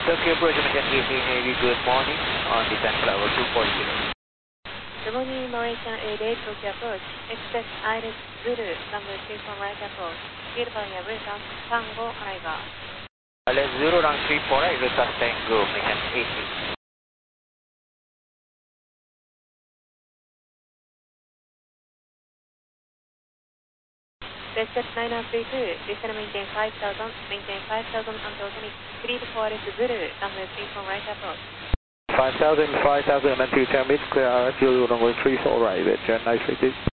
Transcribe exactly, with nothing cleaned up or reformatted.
Tokyo Bridge, maintain evening Navy, good morning, on descent level two forty. Good morning, Mauritian eight eight, Tokyo Approach, expect Iris Zulu, number three from right approach, speed variable, Tango Aiga. Left zero, run three four eight, request Tango, maintain eighty. Westjet nine nine three two, descend maintain five thousand, maintain five thousand until Phoenix, speed four is Zulu, number three from right approach. five thousand, five thousand, and two ten meters, clear R S, Zulu, runway three four right, Jet nine three two.